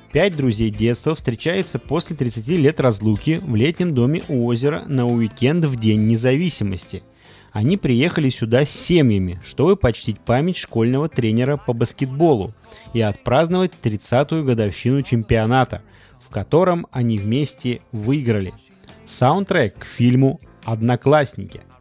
5 друзей детства встречаются после 30 лет разлуки в летнем доме у озера на уикенд в День независимости. Они приехали сюда с семьями, чтобы почтить память школьного тренера по баскетболу и отпраздновать 30-ю годовщину чемпионата, в котором они вместе выиграли. Саундтрек к фильму «Одноклассники».